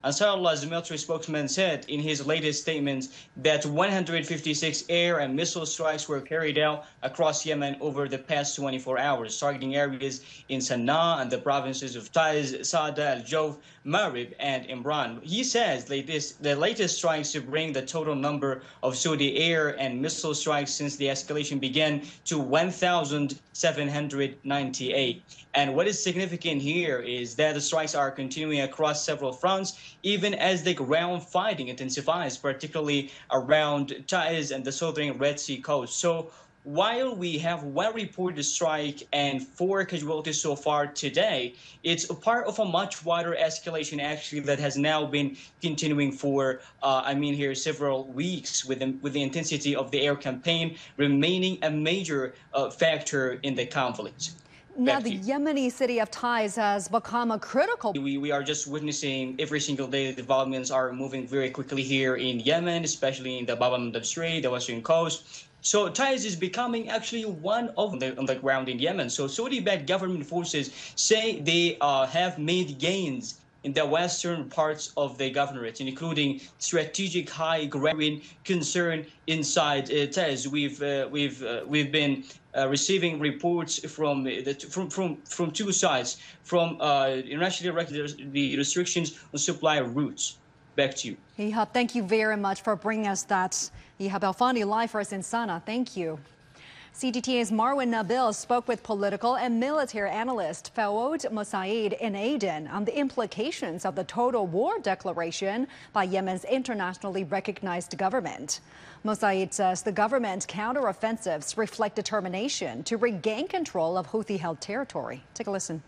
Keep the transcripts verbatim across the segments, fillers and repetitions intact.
Ansarullah's military spokesman said in his latest statements that one hundred fifty-six air and missile strikes were carried out across Yemen over the past twenty-four hours, targeting areas in Sana'a and the provinces of Taiz, Sada, Al-Jawf, Marib, and Imran. He says latest, the latest strikes to bring the total number of Saudi air and missile strikes since the escalation began to one thousand seven hundred ninety-eight. And what is significant here is that the strikes are continuing across several fronts, even as the ground fighting intensifies, particularly around Taiz and the southern Red Sea coast. So while we have one reported strike and four casualties so far today, it's a part of a much wider escalation actually that has now been continuing for, uh, I mean here, several weeks with the, with the intensity of the air campaign remaining a major uh, factor in the conflict. Now, the Yemeni city of Taiz has become a critical... We, we are just witnessing every single day developments are moving very quickly here in Yemen, especially in the Bab al-Mandab Strait, the western coast. So Taiz is becoming actually one of the on the ground in Yemen. So Saudi-backed government forces say they uh, have made gains in the western parts of the governorate, including strategic high-ground concern inside uh, Taiz. We've uh, we've uh, we've been uh, receiving reports from the from from from two sides, from uh, internationally recognized the restrictions on supply routes. Back to you. Ihab, thank you very much for bringing us that. Ihab Alfandi live for us in Sana'a. Thank you. C G T A's Marwan Nabil spoke with political and military analyst Fawad Mosaid in Aden on the implications of the total war declaration by Yemen's internationally recognized government. Mosaid says the government's counteroffensives reflect determination to regain control of Houthi-held territory. Take a listen.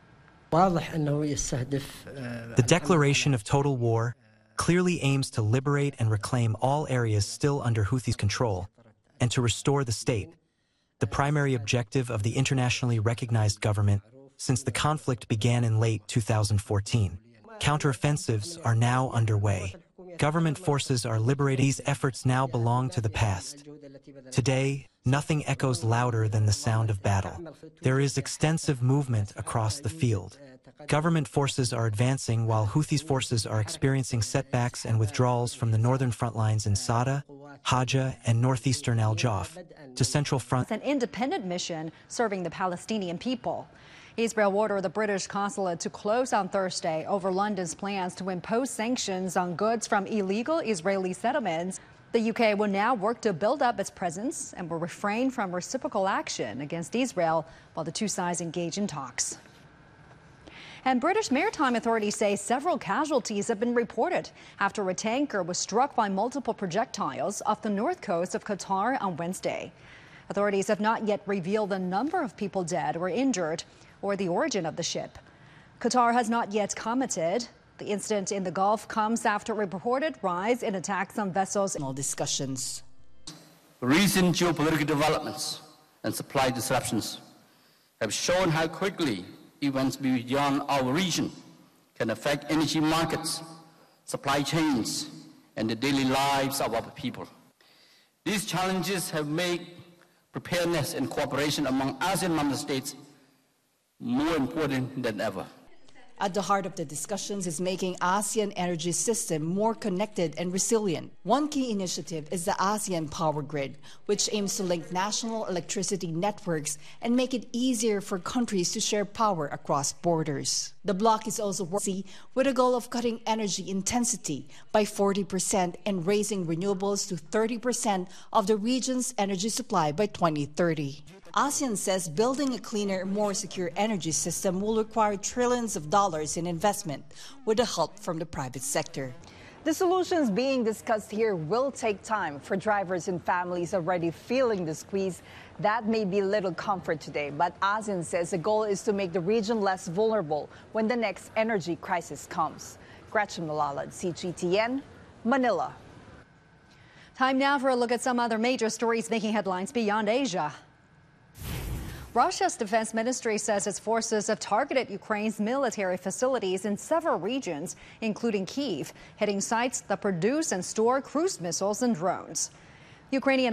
The declaration of total war clearly aims to liberate and reclaim all areas still under Houthis' control and to restore the state, the primary objective of the internationally recognized government since the conflict began in late two thousand fourteen. Counteroffensives are now underway. Government forces are liberating. These efforts now belong to the past. Today, nothing echoes louder than the sound of battle. There is extensive movement across the field. Government forces are advancing while Houthis forces are experiencing setbacks and withdrawals from the northern front lines in Sada, Haja, and northeastern Al-Jawf to central front. It's an independent mission serving the Palestinian people. Israel ordered the British consulate to close on Thursday over London's plans to impose sanctions on goods from illegal Israeli settlements. The U K will now work to build up its presence and will refrain from reciprocal action against Israel while the two sides engage in talks. And British maritime authorities say several casualties have been reported after a tanker was struck by multiple projectiles off the north coast of Qatar on Wednesday. Authorities have not yet revealed the number of people dead or injured or the origin of the ship. Qatar has not yet commented. The incident in the Gulf comes after a reported rise in attacks on vessels. Discussions. Recent geopolitical developments and supply disruptions have shown how quickly events beyond our region can affect energy markets, supply chains, and the daily lives of our people. These challenges have made preparedness and cooperation among ASEAN member states more important than ever. At the heart of the discussions is making ASEAN energy system more connected and resilient. One key initiative is the ASEAN Power Grid, which aims to link national electricity networks and make it easier for countries to share power across borders. The bloc is also working with a goal of cutting energy intensity by forty percent and raising renewables to thirty percent of the region's energy supply by twenty thirty. ASEAN says building a cleaner, more secure energy system will require trillions of dollars in investment with the help from the private sector. The solutions being discussed here will take time. For drivers and families already feeling the squeeze, that may be little comfort today. But ASEAN says the goal is to make the region less vulnerable when the next energy crisis comes. Gretchen Malala, C G T N, Manila. Time now for a look at some other major stories making headlines beyond Asia. Russia's defense ministry says its forces have targeted Ukraine's military facilities in several regions, including Kyiv, hitting sites that produce and store cruise missiles and drones. Ukrainian